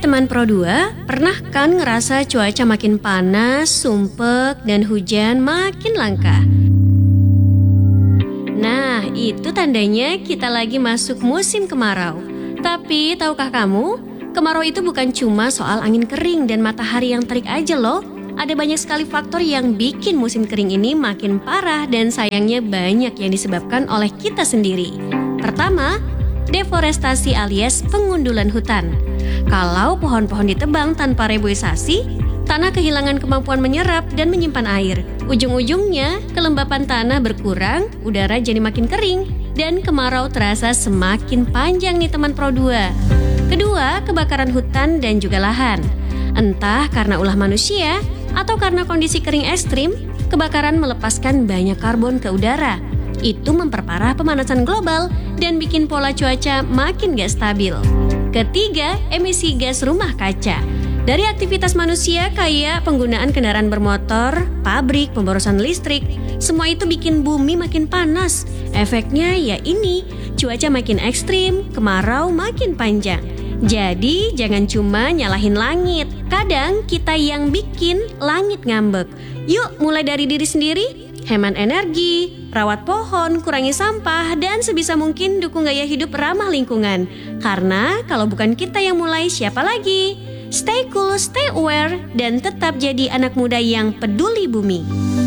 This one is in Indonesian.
teman Pro 2, pernah kan ngerasa cuaca makin panas, sumpek, dan hujan makin langka? Nah, itu tandanya kita lagi masuk musim kemarau. Tapi, tahukah kamu, kemarau itu bukan cuma soal angin kering dan matahari yang terik aja loh. Ada banyak sekali faktor yang bikin musim kering ini makin parah dan sayangnya banyak yang disebabkan oleh kita sendiri. Pertama, deforestasi alias pengundulan hutan. Kalau pohon-pohon ditebang tanpa reboisasi, tanah kehilangan kemampuan menyerap dan menyimpan air. Ujung-ujungnya, kelembapan tanah berkurang, udara jadi makin kering, dan kemarau terasa semakin panjang nih teman Pro 2. Kedua, kebakaran hutan dan juga lahan. Entah karena ulah manusia atau karena kondisi kering ekstrim, kebakaran melepaskan banyak karbon ke udara. Itu memperparah pemanasan global dan bikin pola cuaca makin gak stabil. Ketiga, emisi gas rumah kaca. Dari aktivitas manusia kayak penggunaan kendaraan bermotor, pabrik, pemborosan listrik, semua itu bikin bumi makin panas. Efeknya ya ini, cuaca makin ekstrim, kemarau makin panjang. Jadi jangan cuma nyalahin langit, kadang kita yang bikin langit ngambek. Yuk mulai dari diri sendiri, hemat energi, rawat pohon, kurangi sampah, dan sebisa mungkin dukung gaya hidup ramah lingkungan. Karena kalau bukan kita yang mulai, siapa lagi? Stay cool, stay aware, dan tetap jadi anak muda yang peduli bumi.